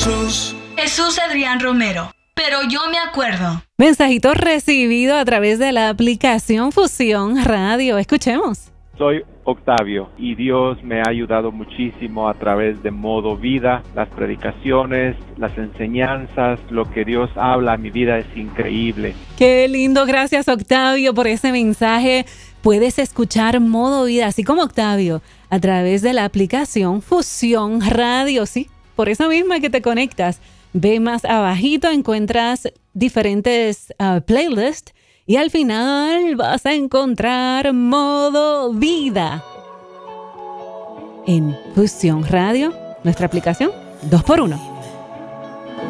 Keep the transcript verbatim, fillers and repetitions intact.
Jesús. Jesús Adrián Romero. Pero yo me acuerdo. Mensajito recibido a través de la aplicación Fusión Radio. Escuchemos. Soy Octavio y Dios me ha ayudado muchísimo a través de Modo Vida, las predicaciones, las enseñanzas, lo que Dios habla a mi vida es increíble. Qué lindo, gracias Octavio por ese mensaje. Puedes escuchar Modo Vida, así como Octavio, a través de la aplicación Fusión Radio, sí, por eso misma que te conectas. Ve más abajito, encuentras diferentes uh, playlists y al final vas a encontrar Modo Vida en Fusión Radio, nuestra aplicación dos por uno.